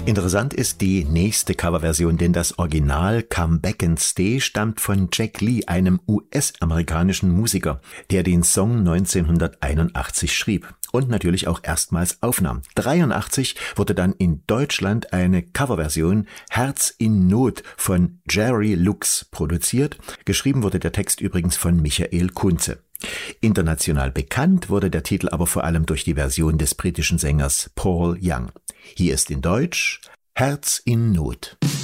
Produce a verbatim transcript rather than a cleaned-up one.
Interessant ist die nächste Coverversion, denn das Original Come Back and Stay stammt von Jack Lee, einem U S-amerikanischen Musiker, der den Song neunzehnhunderteinundachtzig schrieb und natürlich auch erstmals aufnahm. dreiundachtzig wurde dann in Deutschland eine Coverversion Herz in Not von Jerry Lux produziert. Geschrieben wurde der Text übrigens von Michael Kunze. International bekannt wurde der Titel aber vor allem durch die Version des britischen Sängers Paul Young. Hier ist in Deutsch Herz in Not.